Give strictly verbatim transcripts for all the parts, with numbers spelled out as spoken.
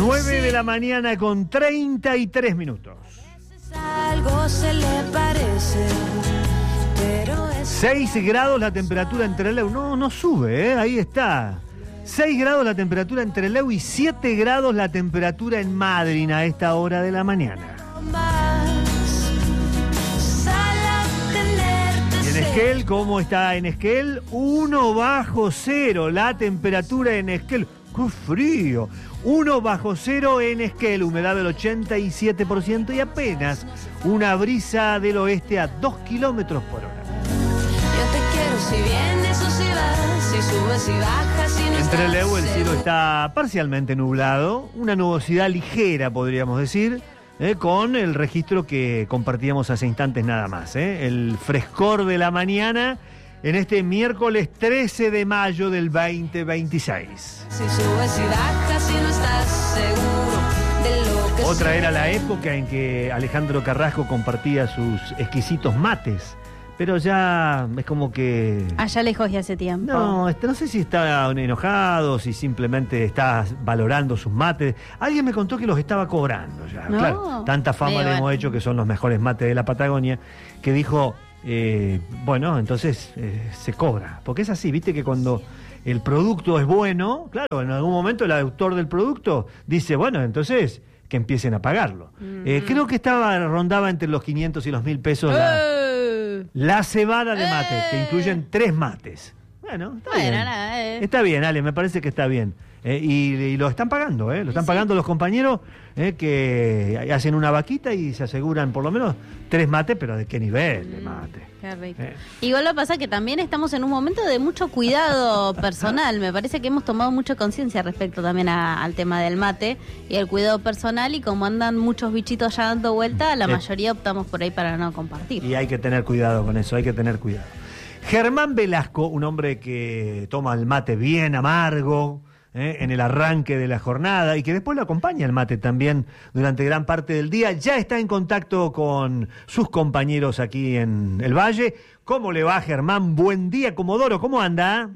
nueve de la mañana con treinta y tres minutos. Algo se le parece, pero es... seis grados la temperatura en Trelew. No, no sube, ¿eh? Ahí está. seis grados la temperatura en Trelew y siete grados la temperatura en Madryn a esta hora de la mañana. Y en Esquel, ¿cómo está en Esquel? uno bajo cero la temperatura en Esquel. ¡Qué frío! uno bajo cero en Esquel, humedad del ochenta y siete por ciento y apenas una brisa del oeste a dos kilómetros por hora. Yo te quiero si vienes o si vas, si subes y bajas, si no En Trelew el estás cielo seguro. está parcialmente nublado, una nubosidad ligera podríamos decir, eh, con el registro que compartíamos hace instantes nada más, eh, el frescor de la mañana en este miércoles trece de mayo del veinte veintiséis. Si subes y bajas, si no estás seguro de lo que Otra era la sucede. época en que Alejandro Carrasco compartía sus exquisitos mates, pero ya es como que... Allá lejos y hace tiempo. No, este, no sé si está enojado, si simplemente está valorando sus mates. Alguien me contó que los estaba cobrando ya. No. Claro, tanta fama Sí, le bueno. hemos hecho que son los mejores mates de la Patagonia, que dijo, eh, bueno, entonces eh, se cobra. Porque es así, viste que cuando el producto es bueno, claro, en algún momento el autor del producto dice, bueno, entonces que empiecen a pagarlo. Mm. Eh, creo que estaba rondaba entre los quinientos y los mil pesos la... Eh. La cebada de mate, Eh. que incluyen tres mates. Bueno, está Bueno, bien. nada, eh. Está bien, Ale, me parece que está bien. Eh, y, y lo están pagando, ¿eh? Lo están Sí, pagando sí. los compañeros eh, que hacen una vaquita y se aseguran por lo menos tres mates, pero ¿de qué nivel de mate? Qué rico. Eh. Igual lo que pasa es que también estamos en un momento de mucho cuidado personal. Me parece que hemos tomado mucha conciencia respecto también a- al tema del mate y el cuidado personal. Y como andan muchos bichitos ya dando vuelta, la Eh. mayoría optamos por ahí para no compartir. Y hay que tener cuidado con eso, hay que tener cuidado. Germán Velasco, un hombre que toma el mate bien amargo, ¿eh? en el arranque de la jornada y que después lo acompaña el mate también durante gran parte del día, ya está en contacto con sus compañeros aquí en el Valle. ¿Cómo le va, Germán? Buen día, Comodoro, ¿cómo anda?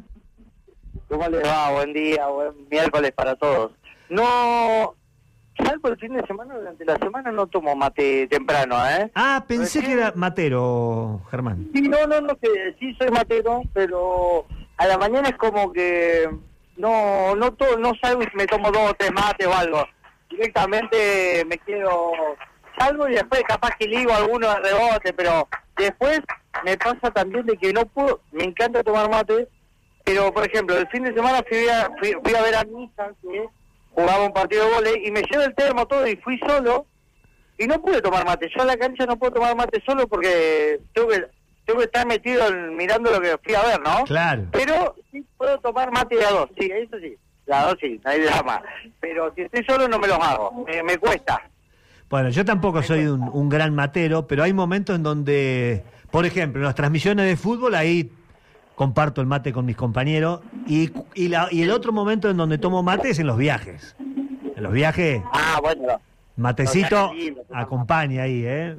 ¿Cómo les va? Buen día, buen miércoles para todos. No, salvo el fin de semana, durante la semana no tomo mate temprano, ¿eh? Ah, pensé Recién- que era matero, Germán. Sí, no, no, no, que sí soy matero, pero a la mañana es como que no, no to, no salgo y me tomo dos o tres mates o algo. Directamente me quedo, salgo y después capaz que ligo alguno de rebote, pero después me pasa también de que no puedo, me encanta tomar mate, pero por ejemplo, el fin de semana fui a, fui, fui a ver a mi hija que jugaba un partido de vóley y me llevé el termo todo y fui solo y no pude tomar mate. Yo a la cancha no puedo tomar mate solo porque tengo que, tengo que estar metido en- mirando lo que fui a ver, ¿no? Claro. Pero sí puedo tomar mate de a dos, sí, eso sí. De a dos sí, no hay drama. Pero si estoy solo no me los hago, me, me cuesta. Bueno, yo tampoco soy un, un gran matero, pero hay momentos en donde, por ejemplo, en las transmisiones de fútbol, ahí comparto el mate con mis compañeros, y, y, la- y el otro momento en donde tomo mate es en los viajes. En los viajes, Ah, bueno. matecito No, lindo, tomar acompaña ahí, ¿eh?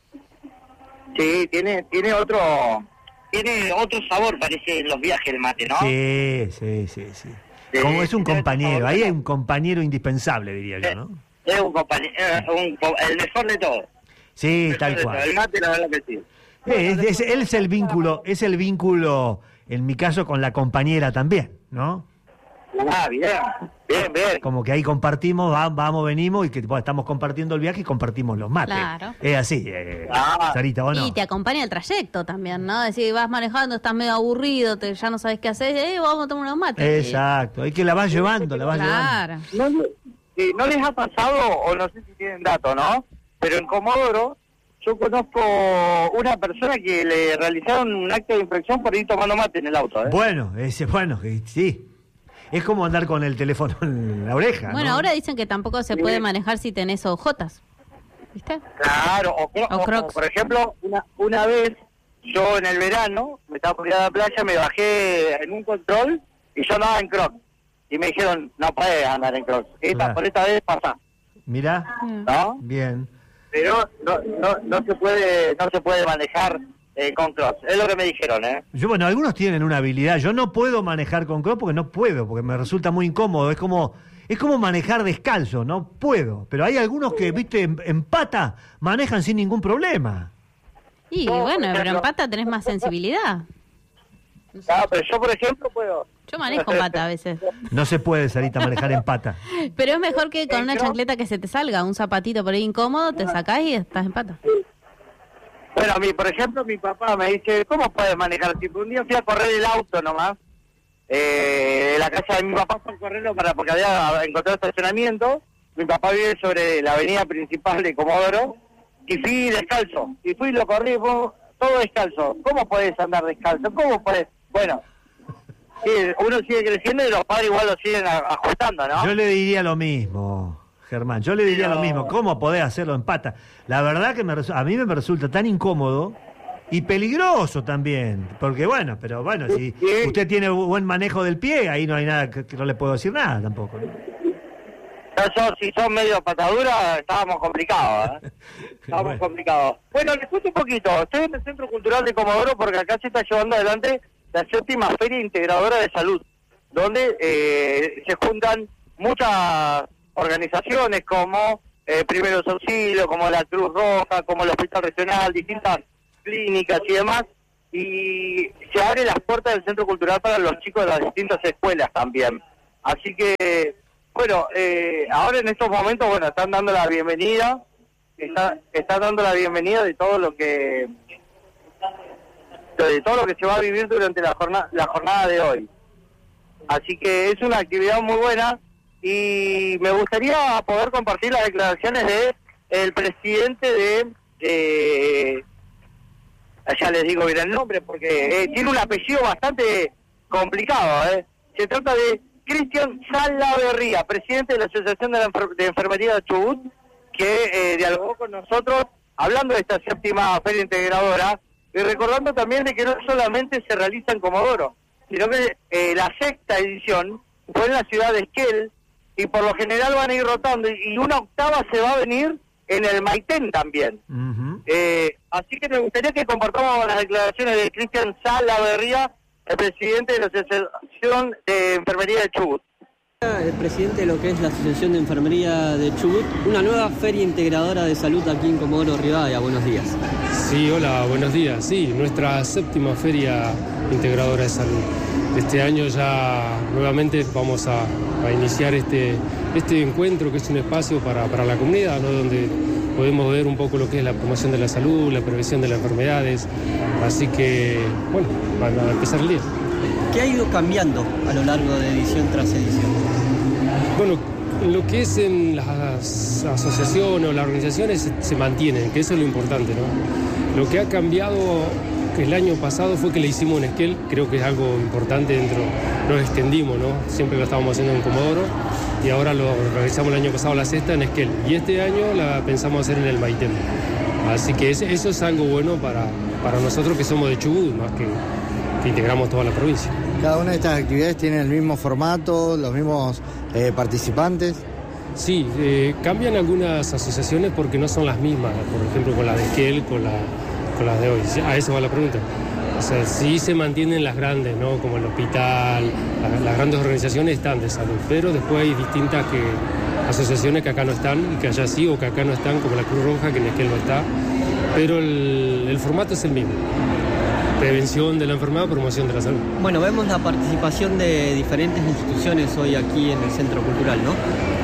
Sí, tiene tiene otro tiene otro sabor, parece, en los viajes el mate, ¿no? Sí, sí, sí, sí. Sí, Como es un tiene otro compañero, sabor. ahí hay un compañero indispensable, diría yo, ¿no? Es un compañero, un, co- el mejor de todos. Sí, El tal mejor de cual. todos. El mate, la verdad que sí. Eh, es, es- él es el vínculo, es el vínculo, en mi caso, con la compañera también, ¿no? Ah, bien, bien, bien. Como que ahí compartimos, va- vamos, venimos, y que bueno, estamos compartiendo el viaje y compartimos los mates. Claro. Es así, eh, Ah. Sarita, ¿o no? Y te acompaña el trayecto también, ¿no? Decir, vas manejando, estás medio aburrido, te, ya no sabes qué hacer, eh, vamos a tomar unos mates. Exacto, es que la vas llevando, la vas Claro. ¿No, le- sí, ¿no les ha pasado, o no sé si tienen datos, ¿no? Pero en Comodoro yo conozco una persona que le realizaron un acto de infracción por ir tomando mate en el auto, ¿eh? llevando. Bueno, ese, bueno, eh, sí. Es como andar con el teléfono en la oreja, Bueno, ¿no? ahora dicen que tampoco se Sí. puede manejar si tenés ojotas. ¿Viste? Claro, o, cro- O o- Crocs. o, por ejemplo, una, una vez yo en el verano me estaba por ir a la playa, me bajé en un control y yo andaba en Crocs. Y me dijeron, no puedes andar en Crocs. Esta, Claro. Por esta vez pasa, Mirá, ¿no? bien. Pero no, no, no se puede no se puede manejar eh, con Crocs. Es lo que me dijeron, ¿eh? Yo, bueno, algunos tienen una habilidad. Yo no puedo manejar con cross porque no puedo, porque me resulta muy incómodo. Es como es como manejar descalzo, no puedo. Pero hay algunos que, viste, en, en pata manejan sin ningún problema. Y No, bueno, por pero en ejemplo- pata tenés más sensibilidad. No sé. Ah, pero yo, por ejemplo, puedo. Yo manejo pata a veces. No se puede, Sarita, manejar en pata. Pero es mejor que con una ¿Yo? chancleta que se te salga, un zapatito por ahí incómodo, te sacás y estás en pata. Bueno, a mí, por ejemplo, mi papá me dice, ¿cómo puedes manejar? Si un día fui a correr el auto nomás, eh, en la casa de mi papá fue a correrlo para, porque había encontrado estacionamiento. Mi papá vive sobre la avenida principal de Comodoro, y fui descalzo, y fui y lo corrí, fue todo descalzo. ¿Cómo puedes andar descalzo? ¿Cómo puedes? Bueno, sí, uno sigue creciendo y los padres igual lo siguen a- ajustando, ¿no? Yo le diría lo mismo, Germán. Yo le diría Pero- lo mismo. ¿Cómo podés hacerlo en pata? La verdad que me resu- a mí me resulta tan incómodo y peligroso también. Porque bueno, pero bueno, si Sí. usted tiene bu- buen manejo del pie, ahí no hay nada que, que no le puedo decir nada tampoco, ¿no? Yo, si son medio pataduras, estábamos complicados, ¿eh? Estábamos Bueno. complicados. Bueno, les cuento un poquito. Estoy en el Centro Cultural de Comodoro porque acá se está llevando adelante la séptima Feria Integradora de Salud, donde eh, se juntan muchas organizaciones como eh, Primeros Auxilios, como la Cruz Roja, como el Hospital Regional, distintas clínicas y demás, y se abren las puertas del Centro Cultural para los chicos de las distintas escuelas también. Así que, bueno, eh, ahora en estos momentos, bueno, están dando la bienvenida, está, están dando la bienvenida de todo lo que de todo lo que se va a vivir durante la jornada, la jornada de hoy. Así que es una actividad muy buena y me gustaría poder compartir las declaraciones de el presidente de, eh, ya les digo bien el nombre porque eh, tiene un apellido bastante complicado, ¿eh? Se trata de Cristian Salaverría, presidente de la Asociación de, la Enfer- de Enfermería de Chubut, que eh, dialogó con nosotros hablando de esta séptima feria integradora y recordando también de que no solamente se realiza en Comodoro, sino que eh, la sexta edición fue en la ciudad de Esquel y por lo general van a ir rotando y una octava se va a venir en el Maitén también. Ujú. Eh, así que me gustaría que compartamos las declaraciones de Cristian Salaverría, el presidente de la Asociación de Enfermería de Chubut. El presidente de lo que es la Asociación de Enfermería de Chubut, una nueva feria integradora de salud aquí en Comodoro Rivadavia. Buenos días. Sí, hola, buenos días. Sí, nuestra séptima feria integradora de salud. Este año ya nuevamente vamos a, a iniciar este, este encuentro que es un espacio para, para la comunidad, ¿no? Donde podemos ver un poco lo que es la promoción de la salud, la prevención de las enfermedades. Así que, bueno, van a empezar el día. ¿Qué ha ido cambiando a lo largo de edición tras edición? Bueno, lo que es en las asociaciones o las organizaciones se, se mantienen, que eso es lo importante, ¿no? Lo que ha cambiado que el año pasado fue que le hicimos en Esquel, creo que es algo importante dentro, nos extendimos, ¿no? Siempre lo estábamos haciendo en Comodoro y ahora lo realizamos el año pasado la sexta en Esquel y este año la pensamos hacer en el Maitén. Así que ese, eso es algo bueno para, para nosotros que somos de Chubut, más que, que integramos toda la provincia. Cada una de estas actividades tiene el mismo formato, los mismos eh, participantes. Sí, eh, cambian algunas asociaciones porque no son las mismas, por ejemplo con la de Esquel, con, la, con las de hoy. A eso va la pregunta. O sea, sí se mantienen las grandes, ¿no? Como el hospital, la, las grandes organizaciones están de salud, pero después hay distintas que, asociaciones que acá no están y que allá sí, o que acá no están, como la Cruz Roja, que en Esquel no está, pero el, el formato es el mismo. Prevención de la enfermedad, promoción de la salud. Bueno, vemos la participación de diferentes instituciones hoy aquí en el Centro Cultural, ¿no?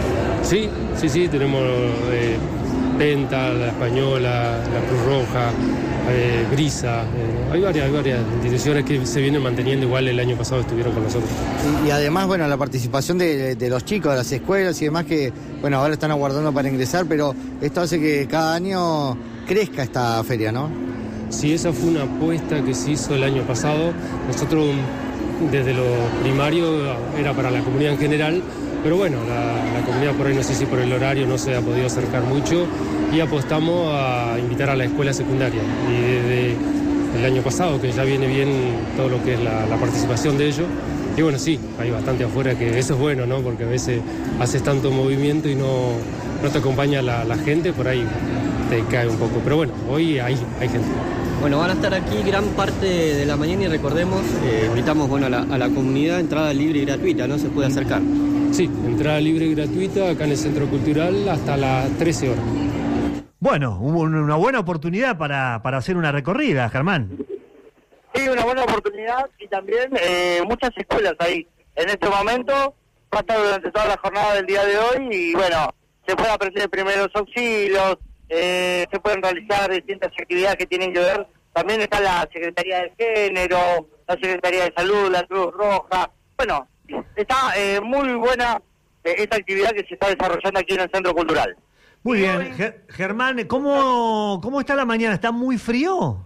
Sí, sí, sí, tenemos eh, Penta, la Española, la Cruz Roja, eh, Brisa, eh, hay varias, hay varias instituciones que se vienen manteniendo, igual el año pasado estuvieron con nosotros. Y, y además, bueno, la participación de, de los chicos, de las escuelas y demás que, bueno, ahora están aguardando para ingresar, pero esto hace que cada año crezca esta feria, ¿no? Sí, esa fue una apuesta que se hizo el año pasado. Nosotros desde lo primario era para la comunidad en general, pero bueno, la, la comunidad por ahí no sé si por el horario no se ha podido acercar mucho y apostamos a invitar a la escuela secundaria. Y desde el año pasado, que ya viene bien todo lo que es la, la participación de ellos, y bueno, sí, hay bastante afuera, que eso es bueno, ¿no? Porque a veces haces tanto movimiento y no, no te acompaña la, la gente, por ahí te cae un poco. Pero bueno, hoy hay, hay gente. Bueno, van a estar aquí gran parte de la mañana y recordemos, eh, invitamos bueno, a, la, a la comunidad, entrada libre y gratuita, ¿no? Se puede acercar. Sí, entrada libre y gratuita acá en el Centro Cultural hasta las trece horas. Bueno, hubo una buena oportunidad para, para hacer una recorrida, Germán. Sí, una buena oportunidad y también eh, muchas escuelas ahí. En este momento, va a estar durante toda la jornada del día de hoy y bueno, se puede aprender primeros auxilios, eh, se pueden realizar distintas actividades que tienen que ver. También está la Secretaría de Género, la Secretaría de Salud, la Cruz Roja. Bueno, está eh, muy buena eh, esta actividad que se está desarrollando aquí en el Centro Cultural. Muy bien. Ger- Germán, ¿cómo, ¿cómo está la mañana? ¿Está muy frío?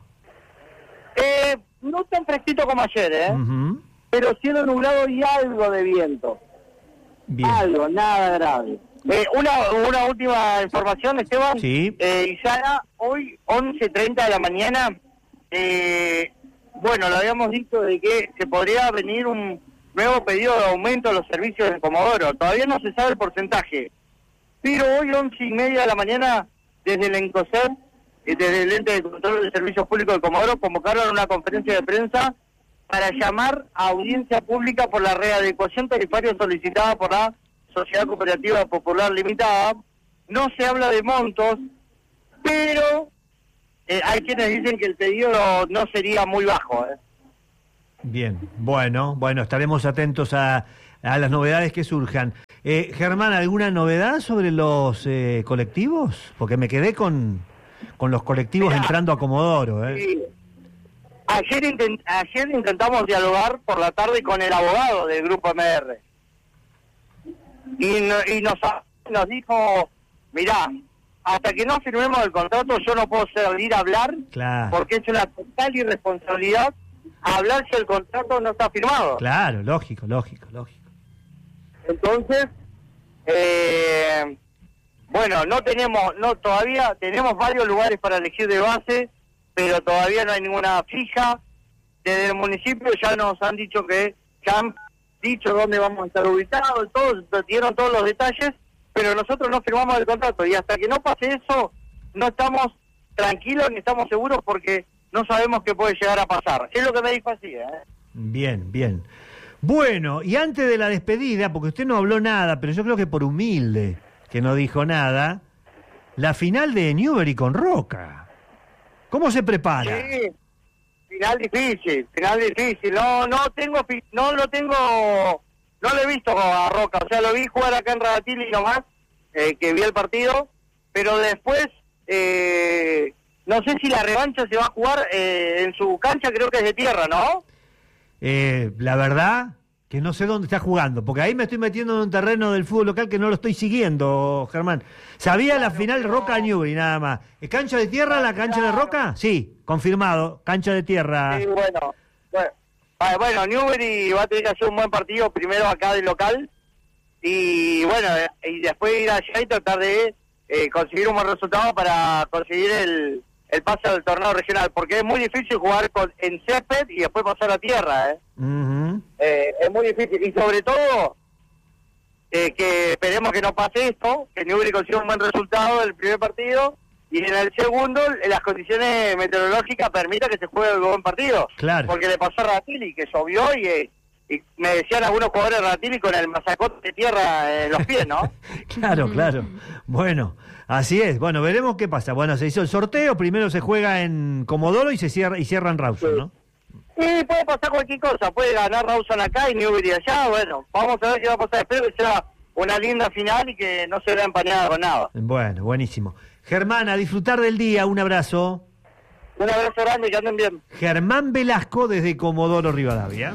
Eh, no tan fresquito como ayer, ¿eh? Uh-huh. Pero cielo nublado y algo de viento. Bien. Algo, nada grave. Eh, una, una última información, Esteban. Sí. Eh, Isara, hoy, once treinta de la mañana, eh, bueno, lo habíamos dicho de que se podría venir un nuevo pedido de aumento de los servicios de Comodoro. Todavía no se sabe el porcentaje. Pero hoy, once y media de la mañana, desde el ENCOSER, eh, desde el Ente de Control de Servicios Públicos de Comodoro, convocaron una conferencia de prensa para llamar a audiencia pública por la readecuación tarifaria solicitada por la Sociedad Cooperativa Popular Limitada. No se habla de montos, pero eh, hay quienes dicen que el pedido no sería muy bajo. ¿eh? Bien, bueno, bueno, estaremos atentos a, a las novedades que surjan. Eh, Germán, ¿alguna novedad sobre los eh, colectivos? Porque me quedé con, con los colectivos Mirá, entrando a Comodoro. ¿eh? Sí. Ayer, intent, ayer intentamos dialogar por la tarde con el abogado del Grupo M R. Y, no, y nos, nos dijo, mirá, hasta que no firmemos el contrato yo no puedo salir a hablar, Claro. porque es una total irresponsabilidad hablar si el contrato no está firmado. Claro, lógico, lógico, lógico. Entonces, eh, bueno, no tenemos, no todavía tenemos varios lugares para elegir de base, pero todavía no hay ninguna fija. Desde el municipio ya nos han dicho que ya han dicho dónde vamos a estar ubicados, todos dieron todos los detalles, pero nosotros no firmamos el contrato y hasta que no pase eso no estamos tranquilos ni estamos seguros porque no sabemos qué puede llegar a pasar. Es lo que me dijo así, ¿eh? Bien, bien. Bueno, y antes de la despedida, porque usted no habló nada, pero yo creo que por humilde que no dijo nada, la final de Newbery con Roca. ¿Cómo se prepara? Sí, final difícil, final difícil. No, no tengo, no lo tengo, no lo he visto a Roca. O sea, lo vi jugar acá en Radatili nomás, eh, que vi el partido, pero después, eh, no sé si la revancha se va a jugar eh, en su cancha, creo que es de tierra, ¿no? Eh, la verdad que no sé dónde está jugando, porque ahí me estoy metiendo en un terreno del fútbol local que no lo estoy siguiendo, Germán. ¿Sabía la final Roca Newbery nada más? ¿Es cancha de tierra la cancha de Roca? Sí, confirmado, cancha de tierra. Sí, bueno, bueno, ah, bueno, Newbery va a tener que hacer un buen partido primero acá del local y bueno, y después ir allá y tratar de eh, conseguir un buen resultado para conseguir el, el pase al torneo regional, porque es muy difícil jugar con, en césped y después pasar a tierra, ¿eh? Uh-huh. Eh, es muy difícil y sobre todo eh, que esperemos que no pase esto, que Newbery consiga un buen resultado del primer partido y en el segundo las condiciones meteorológicas permitan que se juegue un buen partido. Claro. Porque le pasó a Radatili que llovió y, eh, y me decían algunos jugadores de Radatili con el masacote de tierra en los pies, ¿no? Claro, claro. Bueno, así es. Bueno, veremos qué pasa. Bueno, se hizo el sorteo, primero se juega en Comodoro y se cierra y cierra en Rawson, ¿no? Sí, puede pasar cualquier cosa, puede ganar Rawson acá y Newbery allá, bueno, vamos a ver qué va a pasar. Espero que sea una linda final y que no se vea empañada con nada. Bueno, buenísimo. Germán, a disfrutar del día, un abrazo. Un abrazo grande y que anden bien. Germán Velasco desde Comodoro Rivadavia.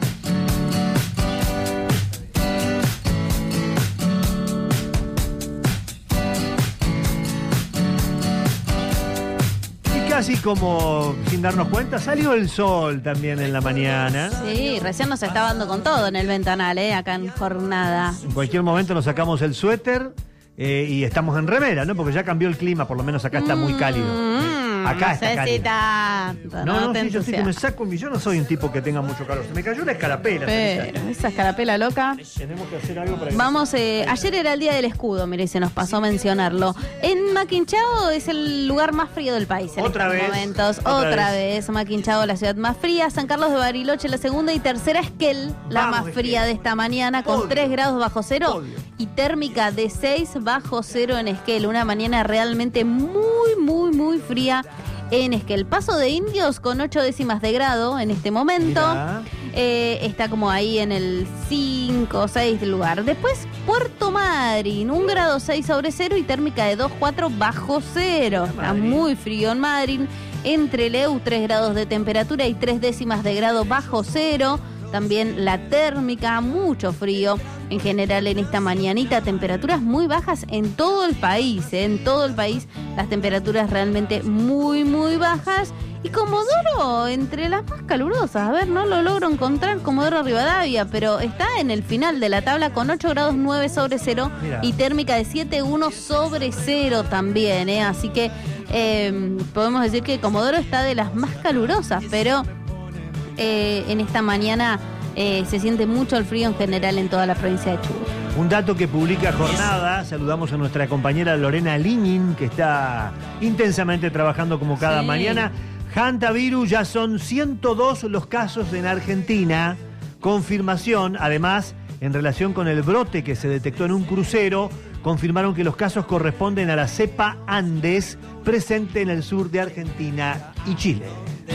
Y casi como sin darnos cuenta, salió el sol también en la mañana. Sí, recién nos estaba dando con todo en el ventanal, ¿eh? Acá en jornada. En cualquier momento nos sacamos el suéter eh, y estamos en remera, ¿no? Porque ya cambió el clima, por lo menos acá está muy cálido. Mm, Acá no está sé si cálida. tanto. No, no, te sí, yo sí que me entusiasma. saco, yo no soy un tipo que tenga mucho calor. Se me cayó la escarapela. Pero esa escarapela loca. Tenemos que hacer algo para que... Vamos, eh, ayer era el día del escudo, mire, se nos pasó a mencionarlo. En Maquinchao es el lugar más frío del país en Otra estos vez, momentos. otra Otra, vez. vez. Maquinchao, la ciudad más fría. San Carlos de Bariloche, la segunda y tercera. Esquel, la Vamos, más fría Esquel. de esta mañana, con Podio. tres grados bajo cero. Podio. Y térmica de seis bajo cero en Esquel. Una mañana realmente muy, muy, muy fría en Esquel. Paso de Indios con ocho décimas de grado en este momento. Mirá. Eh, está como ahí en el cinco o seis lugar. Después Puerto Madryn, un grado seis sobre cero y térmica de dos cuatro bajo cero. Está Madryn. muy frío en Madryn. Entre Leu, tres grados de temperatura y tres décimas de grado bajo cero. También la térmica, mucho frío en general en esta mañanita. Temperaturas muy bajas en todo el país, ¿eh? En todo el país las temperaturas realmente muy, muy bajas. Y Comodoro, entre las más calurosas. A ver, no lo logro encontrar, Comodoro Rivadavia, pero está en el final de la tabla con ocho grados nueve sobre cero. Mirá. Y térmica de siete uno sobre cero también, ¿eh? Así que eh, podemos decir que Comodoro está de las más calurosas, pero eh, en esta mañana eh, se siente mucho el frío en general en toda la provincia de Chubut. Un dato que publica Jornada, saludamos a nuestra compañera Lorena Linin, que está intensamente trabajando como cada Sí. mañana. Hantavirus, ya son ciento dos los casos en Argentina, confirmación, además, en relación con el brote que se detectó en un crucero, confirmaron que los casos corresponden a la cepa Andes, presente en el sur de Argentina y Chile.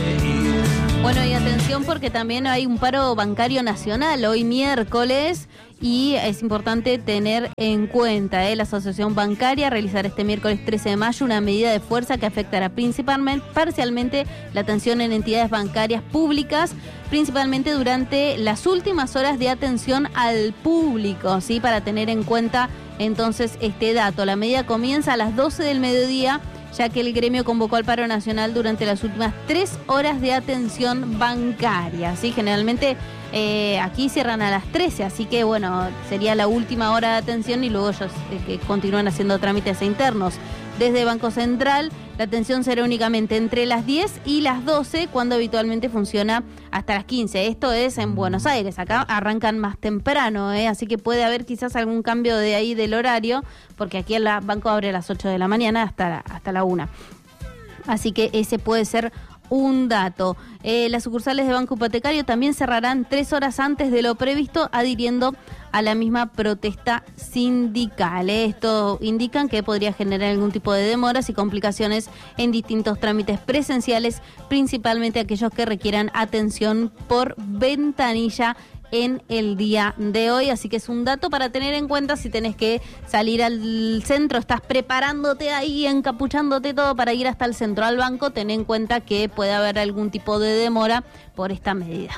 Bueno, y atención porque también hay un paro bancario nacional hoy miércoles y es importante tener en cuenta ¿eh? La Asociación Bancaria realizará este miércoles trece de mayo una medida de fuerza que afectará principalmente, parcialmente, la atención en entidades bancarias públicas, principalmente durante las últimas horas de atención al público, ¿sí? Para tener en cuenta entonces este dato. La medida comienza a las doce del mediodía, ya que el gremio convocó al paro nacional durante las últimas tres horas de atención bancaria. ¿Sí? Generalmente eh, aquí cierran a las trece, así que bueno, sería la última hora de atención y luego ellos eh, que continúan haciendo trámites internos. Desde Banco Central, la atención será únicamente entre las diez y las doce, cuando habitualmente funciona hasta las quince. Esto es en Buenos Aires, acá arrancan más temprano, ¿eh? Así que puede haber quizás algún cambio de ahí del horario, porque aquí el banco abre a las ocho de la mañana hasta la, hasta la una. Así que ese puede ser un dato. Eh, las sucursales de Banco Hipotecario también cerrarán tres horas antes de lo previsto, adhiriendo a la misma protesta sindical. Esto indican que podría generar algún tipo de demoras y complicaciones en distintos trámites presenciales, principalmente aquellos que requieran atención por ventanilla en el día de hoy, así que es un dato para tener en cuenta si tenés que salir al centro, estás preparándote ahí, encapuchándote todo para ir hasta el centro al banco, ten en cuenta que puede haber algún tipo de demora por esta medida.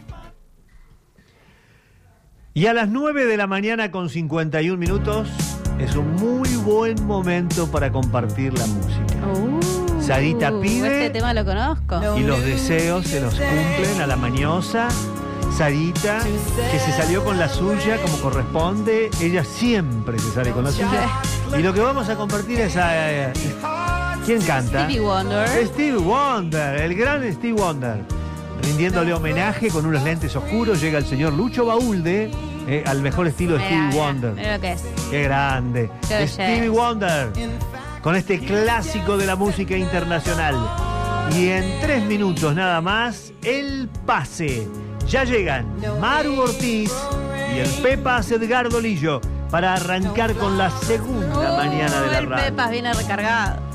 Y a las nueve de la mañana con cincuenta y un minutos es un muy buen momento para compartir la música. Uh, Sarita pide este tema lo conozco. y los deseos se los cumplen a la mañosa. Sarita, que se salió con la suya como corresponde, ella siempre se sale con la suya. Y lo que vamos a compartir es a... eh, ¿quién canta? Stevie Wonder. Stevie Wonder, el gran Stevie Wonder. Rindiéndole homenaje con unos lentes oscuros, llega el señor Lucho Baulde, eh, al mejor estilo de Mirá, Stevie mirá, Wonder. mirá lo que es. Qué grande. Qué Stevie belleza. Wonder, con este clásico de la música internacional. Y en tres minutos nada más, el pase. Ya llegan Maru Ortiz y el Pepas Edgardo Lillo para arrancar con la segunda Uh, mañana de la el radio. Pepas viene recargado.